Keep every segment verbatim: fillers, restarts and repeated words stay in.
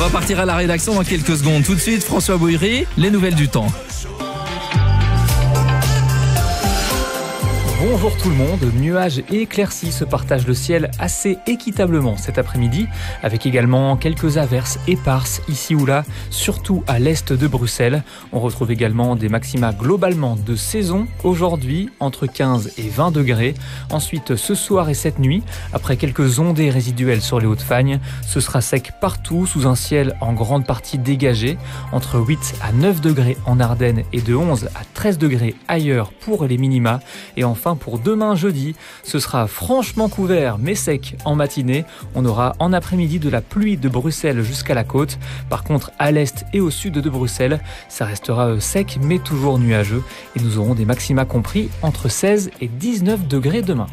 va partir à la rédaction dans quelques secondes. Tout de suite, François Bouillerie, les nouvelles du temps. Bonjour tout le monde, nuages et éclaircies se partagent le ciel assez équitablement cet après-midi, avec également quelques averses éparses ici ou là, surtout à l'est de Bruxelles. On retrouve également des maxima globalement de saison, aujourd'hui entre quinze et vingt degrés. Ensuite ce soir et cette nuit, après quelques ondées résiduelles sur les Hauts-de-Fagne, ce sera sec partout sous un ciel en grande partie dégagé, entre huit à neuf degrés en Ardennes et de onze à treize degrés ailleurs pour les minima. Et enfin pour demain jeudi, ce sera franchement couvert mais sec en matinée. On aura en après-midi de la pluie de Bruxelles jusqu'à la côte. Par contre, à l'est et au sud de Bruxelles, ça restera sec mais toujours nuageux. Et nous aurons des maxima compris entre seize et dix-neuf degrés demain.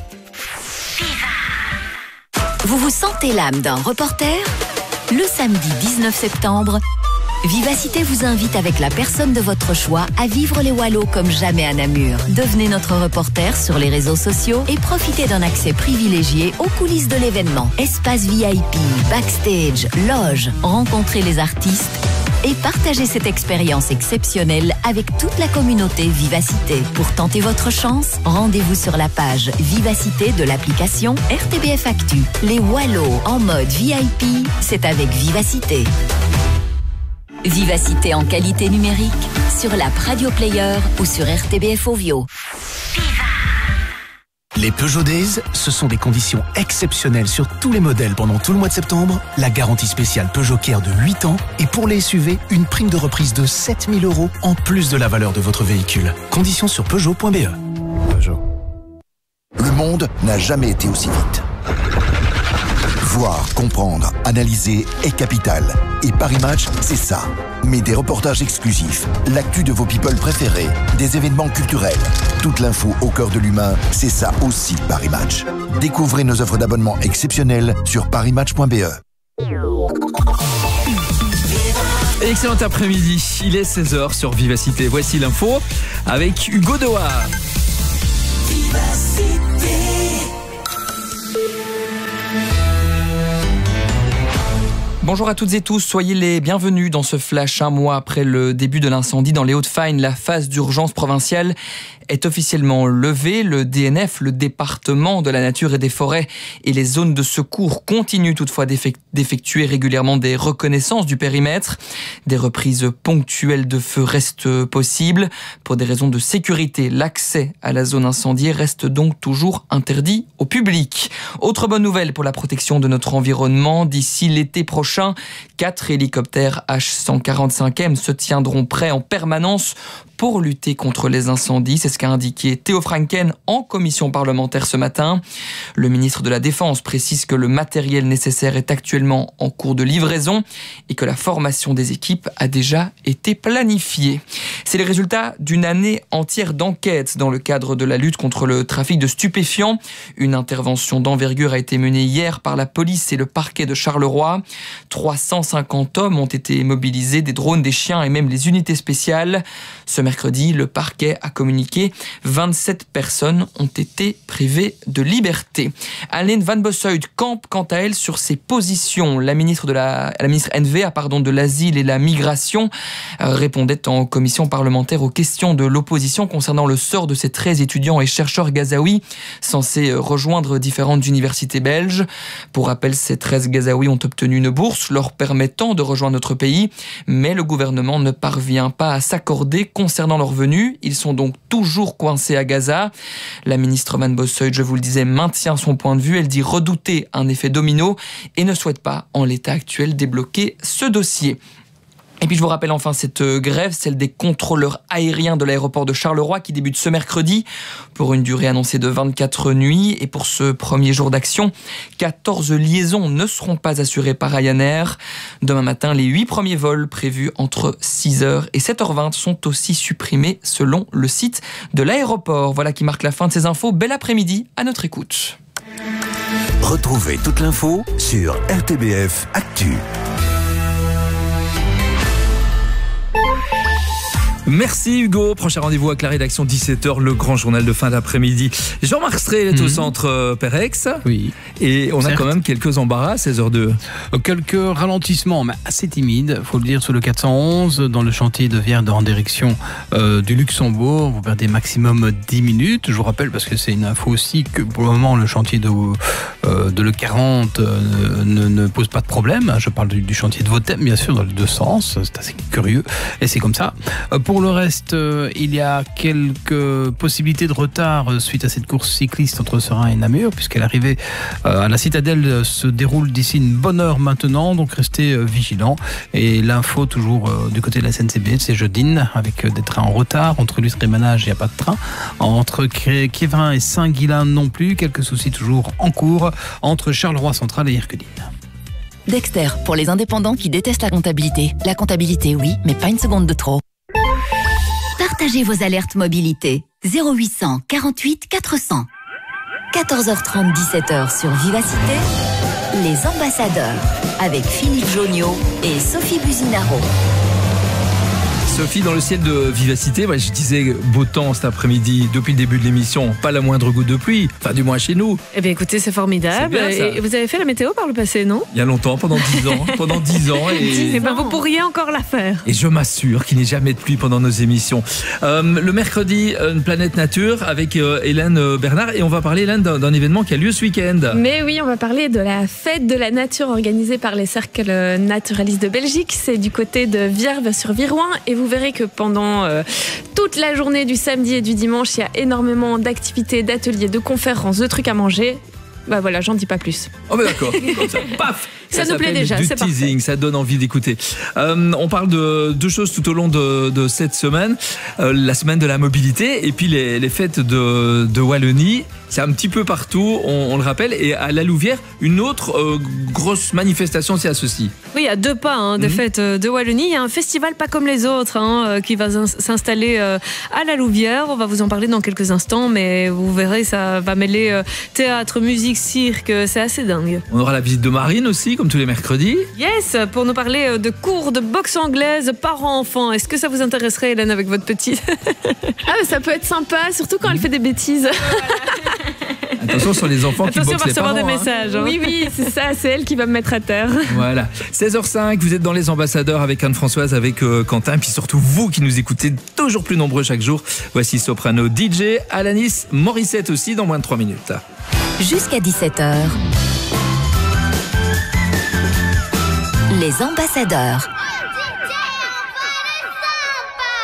Vous vous sentez l'âme d'un reporter ? Le samedi dix-neuf septembre, Vivacité vous invite avec la personne de votre choix à vivre les Wallos comme jamais à Namur. Devenez notre reporter sur les réseaux sociaux et profitez d'un accès privilégié aux coulisses de l'événement. Espace V I P, backstage, loge, rencontrez les artistes et partagez cette expérience exceptionnelle avec toute la communauté Vivacité. Pour tenter votre chance, rendez-vous sur la page Vivacité de l'application R T B F Actu. Les Wallos en mode V I P, c'est avec Vivacité. Vivacité en qualité numérique sur l'app Radio Player ou sur R T B F Ovio. Les Peugeot Days, ce sont des conditions exceptionnelles sur tous les modèles pendant tout le mois de septembre. La garantie spéciale Peugeot Care de huit ans et pour les S U V, une prime de reprise de sept mille euros en plus de la valeur de votre véhicule. Conditions sur Peugeot point B E. Peugeot. Le monde n'a jamais été aussi vite. Voir, comprendre, analyser est capital. Et Paris Match, c'est ça. Mais des reportages exclusifs, l'actu de vos people préférés, des événements culturels, toute l'info au cœur de l'humain, c'est ça aussi Paris Match. Découvrez nos offres d'abonnement exceptionnelles sur paris match point b e. Excellent après-midi, il est seize heures sur Vivacité. Voici l'info avec Hugo Doha. Vivacité. Bonjour à toutes et tous, soyez les bienvenus dans ce flash. Un mois après le début de l'incendie dans les Hauts-de-Fagne, la phase d'urgence provinciale est officiellement levée. Le D N F, le département de la nature et des forêts et les zones de secours continuent toutefois d'effectuer régulièrement des reconnaissances du périmètre. Des reprises ponctuelles de feu restent possibles. Pour des raisons de sécurité, l'accès à la zone incendiée reste donc toujours interdit au public. Autre bonne nouvelle pour la protection de notre environnement, d'ici l'été prochain, quatre hélicoptères H cent quarante-cinq M se tiendront prêts en permanence pour lutter contre les incendies. C'est ce qu'a indiqué Theo Franken en commission parlementaire ce matin. Le ministre de la Défense précise que le matériel nécessaire est actuellement en cours de livraison et que la formation des équipes a déjà été planifiée. C'est le résultat d'une année entière d'enquête dans le cadre de la lutte contre le trafic de stupéfiants. Une intervention d'envergure a été menée hier par la police et le parquet de Charleroi. trois cent cinquante hommes ont été mobilisés, des drones, des chiens et même les unités spéciales. Ce mercredi, le parquet a communiqué. vingt-sept personnes ont été privées de liberté. Aline Van Bossuyt campe quant à elle sur ses positions. La ministre de la, la ministre N V A pardon, de l'Asile et la Migration euh, répondait en commission parlementaire aux questions de l'opposition concernant le sort de ces treize étudiants et chercheurs gazaouis censés rejoindre différentes universités belges. Pour rappel, ces treize gazaouis ont obtenu une bourse leur permettant de rejoindre notre pays, mais le gouvernement ne parvient pas à s'accorder concernant leur venue. Ils sont donc toujours coincés à Gaza. La ministre Van Bossuyt, je vous le disais, maintient son point de vue. Elle dit redouter un effet domino et ne souhaite pas, en l'état actuel, débloquer ce dossier. Et puis je vous rappelle enfin cette grève, celle des contrôleurs aériens de l'aéroport de Charleroi qui débute ce mercredi pour une durée annoncée de vingt-quatre nuits. Et pour ce premier jour d'action, quatorze liaisons ne seront pas assurées par Ryanair. Demain matin, les huit premiers vols prévus entre six heures et sept heures vingt sont aussi supprimés selon le site de l'aéroport. Voilà qui marque la fin de ces infos. Bel après-midi à notre écoute. Retrouvez toute l'info sur R T B F Actu. Merci Hugo. Prochain rendez-vous avec la rédaction dix-sept heures, le grand journal de fin d'après-midi. Jean-Marc Strel est mmh. au centre euh, Perex. Oui. Et on Certes. a quand même quelques embarras à seize heures deux. Quelques ralentissements, mais assez timides, il faut le dire, sur le quatre cent onze, dans le chantier de Vierde en direction euh, du Luxembourg. Vous perdez maximum dix minutes. Je vous rappelle, parce que c'est une info aussi, que pour le moment, le chantier de, euh, de l'E quarante euh, ne, ne pose pas de problème. Je parle du, du chantier de Votem, bien sûr, dans les deux sens. C'est assez curieux. Et c'est comme ça. Euh, pour le reste, euh, il y a quelques possibilités de retard euh, suite à cette course cycliste entre Serein et Namur, puisqu'elle arrivait euh, à la Citadelle euh, se déroule d'ici une bonne heure maintenant, donc restez euh, vigilants. Et l'info toujours euh, du côté de la S N C B, c'est Jeudine, avec euh, des trains en retard. Entre Lustre et Manage, il n'y a pas de train. Entre Kievrin et Saint-Guilain non plus, quelques soucis toujours en cours entre Charleroi Central et Herculine. Dexter, pour les indépendants qui détestent la comptabilité. La comptabilité, oui, mais pas une seconde de trop. Partagez vos alertes mobilité. zéro huit cent quarante-huit quatre cents. quatorze heures trente, dix-sept heures sur Vivacité. Les ambassadeurs, avec Philippe Joniot et Sophie Buzinaro. Sophie, dans le ciel de Vivacité, ouais, je disais beau temps cet après-midi, depuis le début de l'émission, pas la moindre goutte de pluie, enfin du moins chez nous. Eh bien écoutez, c'est formidable. C'est bien, et vous avez fait la météo par le passé, non? Il y a longtemps, pendant dix ans. pendant dix ans. Et, et ben vous pourriez encore la faire. Et je m'assure qu'il n'y ait jamais de pluie pendant nos émissions. Euh, le mercredi, une planète nature avec euh, Hélène Bernard. Et on va parler, Hélène, d'un, d'un événement qui a lieu ce week-end. Mais oui, on va parler de la fête de la nature organisée par les cercles naturalistes de Belgique. C'est du côté de Vierve-sur-Viroin. Et vous verrez que pendant euh, toute la journée du samedi et du dimanche, il y a énormément d'activités, d'ateliers, de conférences, de trucs à manger. Bah voilà, j'en dis pas plus. Oh mais d'accord, comme ça, paf. Ça, ça nous plaît déjà, du c'est teasing, parfait. Ça donne envie d'écouter. Euh, on parle de deux choses tout au long de, de cette semaine. Euh, la semaine de la mobilité et puis les, les fêtes de, de Wallonie. C'est un petit peu partout, on, on le rappelle. Et à la Louvière, une autre euh, grosse manifestation s'y associe. Oui, à deux pas hein, des mmh. fêtes de Wallonie. Il y a un festival pas comme les autres hein, qui va s'installer euh, à la Louvière. On va vous en parler dans quelques instants, mais vous verrez, ça va mêler euh, théâtre, musique, cirque. C'est assez dingue. On aura la visite de Marine aussi, comme tous les mercredis. Yes, pour nous parler de cours de boxe anglaise parents-enfants. Est-ce que ça vous intéresserait, Hélène, avec votre petite? Ah, mais ça peut être sympa, surtout quand elle fait des bêtises. Attention sur les enfants Attention qui boxent les parents. Attention, on va recevoir des messages. Hein. Oui, oui, c'est ça, c'est elle qui va me mettre à terre. Voilà. seize heures cinq, vous êtes dans Les Ambassadeurs avec Anne-Françoise, avec euh, Quentin, puis surtout vous qui nous écoutez toujours plus nombreux chaque jour. Voici Soprano, D J, Alanis, Morissette aussi dans moins de trois minutes. Jusqu'à dix-sept heures. Les Ambassadeurs.